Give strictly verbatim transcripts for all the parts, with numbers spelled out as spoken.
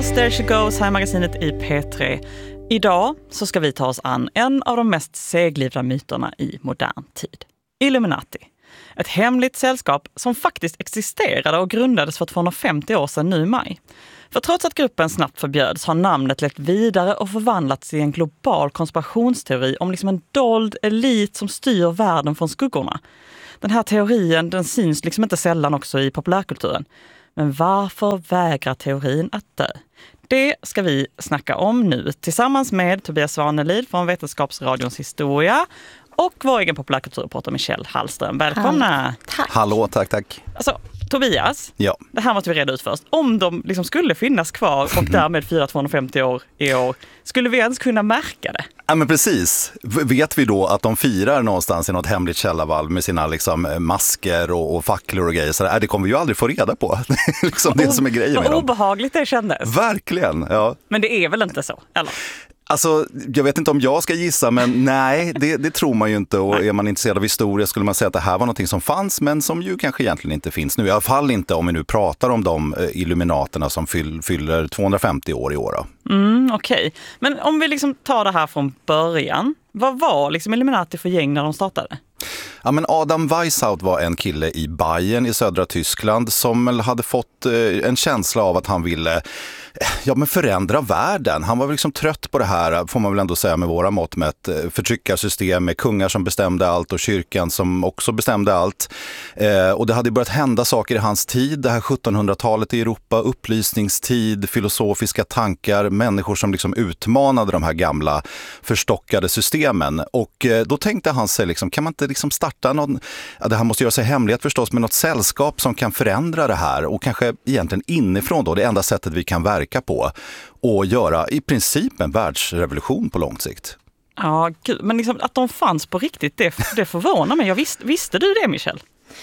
Yes, there she goes, här i magasinet i P tre. Idag så ska vi ta oss an en av de mest seglivda myterna i modern tid. Illuminati. Ett hemligt sällskap som faktiskt existerade och grundades för tvåhundrafemtio år sedan nu i maj. För trots att gruppen snabbt förbjöds har namnet lett vidare och förvandlats i en global konspirationsteori om liksom en dold elit som styr världen från skuggorna. Den här teorin den syns liksom inte sällan också i populärkulturen. Men varför vägrar teorin att dö? Det ska vi snacka om nu tillsammans med Tobias Svanelid från Vetenskapsradions historia och vår egen populärkulturreporter Michelle Hallström. Välkomna! Tack. Hallå, tack, tack. Alltså, Tobias, ja. Det här måste vi reda ut först. Om de liksom skulle finnas kvar och därmed fira tvåhundrafemtio år i år, skulle vi ens kunna märka det? Ja, men precis. Vet vi då att de firar någonstans i något hemligt källarvalv med sina liksom, masker och, och facklor och grejer, så där, det kommer vi ju aldrig få reda på. Det är liksom det som är grejen med dem. Vad obehagligt det kändes. Verkligen, ja. Men det är väl inte så, eller? Alltså, jag vet inte om jag ska gissa, men nej, det, det tror man ju inte. Och är man intresserad av historia skulle man säga att det här var någonting som fanns, men som ju kanske egentligen inte finns nu. I alla fall inte om vi nu pratar om de illuminaterna som fyll, fyller tvåhundrafemtio år i år. Då. Mm, okej. Okay. Men om vi liksom tar det här från början, vad var liksom Illuminati för gäng när de startade? Ja, men Adam Weishaupt var en kille i Bayern i södra Tyskland som hade fått en känsla av att han ville ja, men förändra världen. Han var liksom trött på det här, får man väl ändå säga med våra mått, med ett förtryckarsystem med kungar som bestämde allt och kyrkan som också bestämde allt. Eh, och det hade börjat hända saker i hans tid, det här sjuttonhundratalet i Europa, upplysningstid, filosofiska tankar, människor som liksom utmanade de här gamla förstockade systemen. Och eh, då tänkte han sig, liksom, kan man inte liksom starta någon, ja, det här måste göra sig hemlighet förstås, med något sällskap som kan förändra det här och kanske egentligen inifrån då, det enda sättet vi kan verka på och göra i princip en världsrevolution på lång sikt. Ja, gud, men liksom att de fanns på riktigt, det, det förvånar mig. Jag visste, visste du det, Michelle?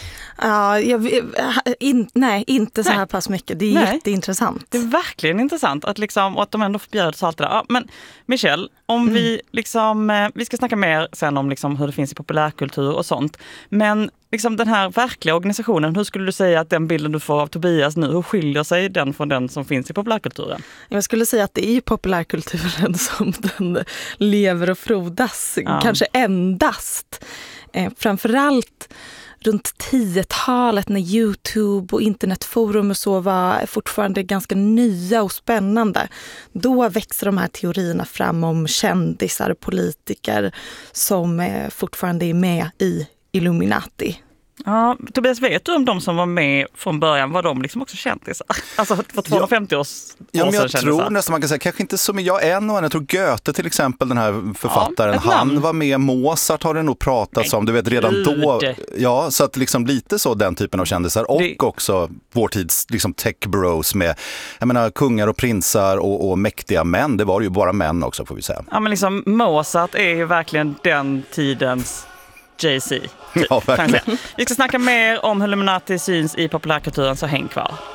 Ja, jag, in, nej, inte så här nej. pass mycket. Det är nej. jätteintressant. Det är verkligen intressant att, liksom, och att de ändå förbjöds allt det där. Ja, men Michelle, om mm. vi liksom, vi ska snacka mer sen om liksom hur det finns i populärkultur och sånt. Men liksom den här verkliga organisationen, hur skulle du säga att den bilden du får av Tobias nu, hur skiljer sig den från den som finns i populärkulturen? Jag skulle säga att det är ju populärkulturen som den lever och frodas, ja. kanske endast. Eh, framförallt runt tiotalet när YouTube och internetforum och så var fortfarande ganska nya och spännande. Då växer de här teorierna fram om kändisar och politiker som fortfarande är med i Illuminati. Ja, Tobias, vet du om de som var med från början, var de liksom också kändisar? Alltså för tvåhundrafemtio års ja, år men jag sedan tror nästan man kan säga, kanske inte så mycket, jag en och en, jag tror Goethe till exempel, den här författaren, ja, han var med, Mozart har det nog pratats om, du vet redan då, ja, så att liksom lite så den typen av kändisar och det... också vår tids liksom tech bros med, jag menar, kungar och prinsar och, och mäktiga män, det var ju bara män också får vi säga. Ja, men liksom Mozart är ju verkligen den tidens Jay-Z. Typ, ja, verkligen. Vi ska snacka mer om hur Illuminati syns i populärkulturen, så häng kvar.